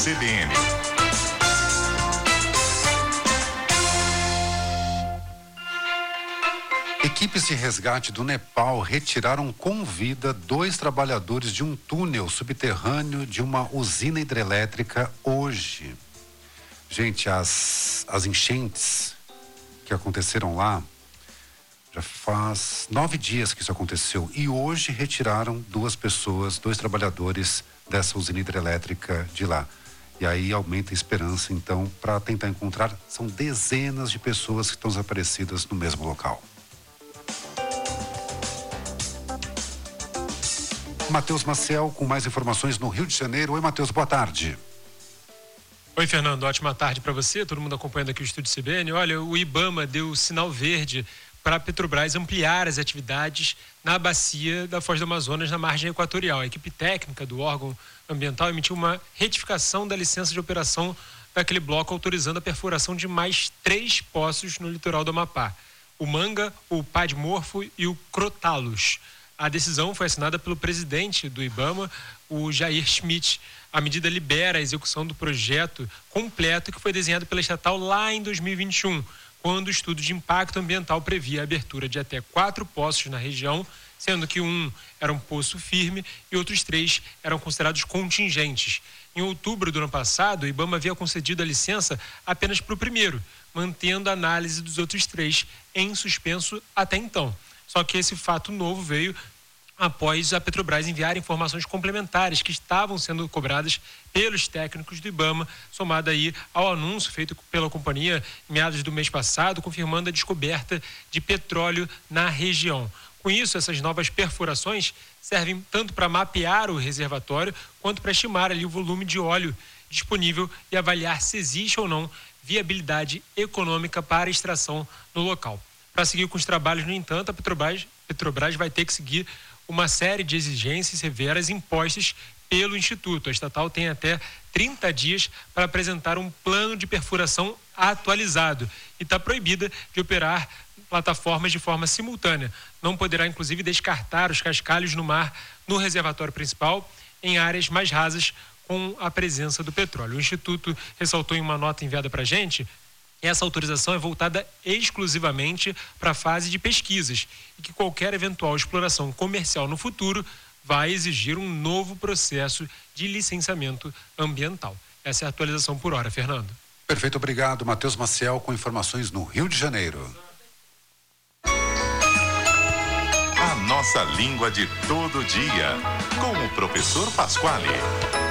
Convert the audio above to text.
CBN. Equipes de resgate do Nepal retiraram com vida 2 trabalhadores de um túnel subterrâneo de uma usina hidrelétrica hoje. Gente, as enchentes que aconteceram lá, já faz 9 dias que isso aconteceu. E hoje retiraram 2 pessoas, 2 trabalhadores dessa usina hidrelétrica de lá. E aí aumenta a esperança, então, para tentar encontrar. São dezenas de pessoas que estão desaparecidas no mesmo local. Matheus Maciel com mais informações no Rio de Janeiro. Oi, Matheus, boa tarde. Oi, Fernando, ótima tarde para você, todo mundo acompanhando aqui o Estúdio CBN. Olha, o IBAMA deu sinal verde para a Petrobras ampliar as atividades na bacia da Foz do Amazonas, na margem equatorial. A equipe técnica do órgão ambiental emitiu uma retificação da licença de operação daquele bloco, autorizando a perfuração de mais 3 poços no litoral do Amapá: o Manga, o Pá de Morfo e o Crotalos. A decisão foi assinada pelo presidente do IBAMA, o Jair Schmidt. A medida libera a execução do projeto completo que foi desenhado pela estatal lá em 2021, quando o estudo de impacto ambiental previa a abertura de até 4 poços na região, sendo que um era um poço firme e outros 3 eram considerados contingentes. Em outubro do ano passado, o IBAMA havia concedido a licença apenas para o primeiro, mantendo a análise dos outros 3 em suspenso até então. Só que esse fato novo veio após a Petrobras enviar informações complementares que estavam sendo cobradas pelos técnicos do IBAMA, somada aí ao anúncio feito pela companhia em meados do mês passado, confirmando a descoberta de petróleo na região. Com isso, essas novas perfurações servem tanto para mapear o reservatório, quanto para estimar ali o volume de óleo disponível e avaliar se existe ou não viabilidade econômica para a extração no local. Para seguir com os trabalhos, no entanto, a Petrobras vai ter que seguir uma série de exigências severas impostas pelo Instituto. A estatal tem até 30 dias para apresentar um plano de perfuração atualizado e está proibida de operar plataformas de forma simultânea. Não poderá, inclusive, descartar os cascalhos no mar no reservatório principal em áreas mais rasas com a presença do petróleo. O Instituto ressaltou em uma nota enviada para a gente: essa autorização é voltada exclusivamente para a fase de pesquisas e que qualquer eventual exploração comercial no futuro vai exigir um novo processo de licenciamento ambiental. Essa é a atualização por hora, Fernando. Perfeito, obrigado. Matheus Maciel com informações no Rio de Janeiro. A nossa língua de todo dia, com o professor Pasquale.